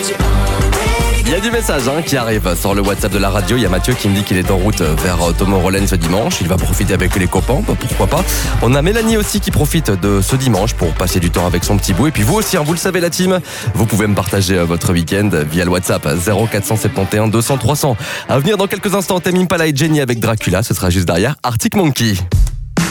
Il y a du message qui arrive sur le WhatsApp de la radio. Il y a Mathieu qui me dit qu'il est en route vers Tomorrowland ce dimanche. Il va profiter avec les copains, pourquoi pas. On a Mélanie aussi qui profite de ce dimanche pour passer du temps avec son petit bout. Et puis vous aussi, vous le savez la team, vous pouvez me partager votre week-end via le WhatsApp 0471 200 300. À venir dans quelques instants, Tame Impala et Jenny avec Dracula. Ce sera juste derrière Arctic Monkey.